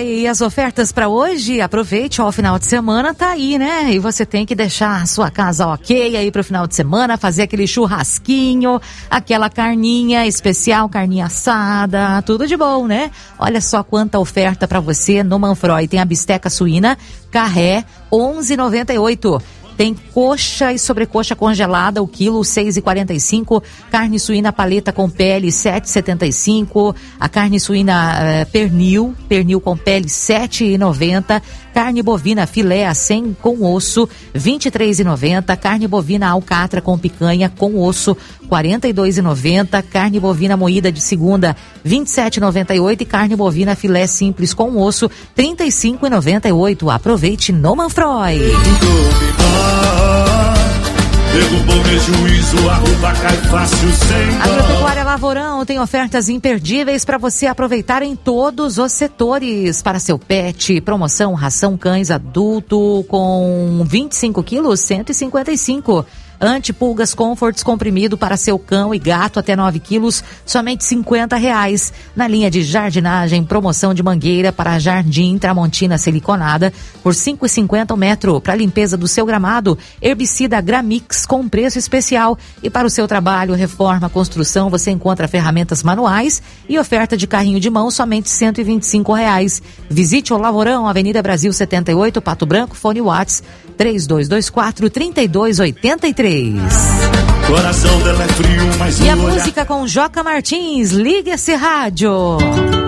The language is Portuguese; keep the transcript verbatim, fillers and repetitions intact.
E as ofertas para hoje, aproveite, ó, o final de semana tá aí, né? E você tem que deixar a sua casa ok aí pro final de semana, fazer aquele churrasquinho, aquela carninha especial, carninha assada, tudo de bom, né? Olha só quanta oferta para você no Manfroy. Tem a bisteca suína, carré, onze reais e noventa e oito centavos. Tem coxa e sobrecoxa congelada, o quilo, seis reais e quarenta e cinco centavos. Carne suína paleta com pele, sete reais e setenta e cinco centavos. A carne suína uh, pernil, pernil com pele, sete reais e noventa centavos. Carne bovina filé a cem com osso, vinte e três reais e noventa centavos. Carne bovina alcatra com picanha com osso, quarenta e dois reais e noventa centavos. Carne bovina moída de segunda, vinte e sete reais e noventa e oito centavos. E carne bovina filé simples com osso, trinta e cinco reais e noventa e oito centavos. Aproveite no Manfroy. Derrubou meu juízo, a roupa cai fácil sem dó. Agropecuária Lavorão tem ofertas imperdíveis para você aproveitar em todos os setores. Para seu pet, promoção ração cães adulto com vinte e cinco quilos, cento e cinquenta e cinco. Antipulgas Comforts comprimido para seu cão e gato até nove quilos, somente cinquenta reais. Na linha de jardinagem, promoção de mangueira para jardim Tramontina siliconada por cinco reais e cinquenta centavos o metro. Para limpeza do seu gramado, herbicida Gramix com preço especial. E para o seu trabalho, reforma, construção, você encontra ferramentas manuais e oferta de carrinho de mão, somente cento e vinte e cinco reais. Visite o Lavorão, Avenida Brasil setenta e oito, Pato Branco, fone Whats três dois dois quatro, três dois oito três. Coração dela é frio, mas e a música com Joca Martins, liga esse rádio.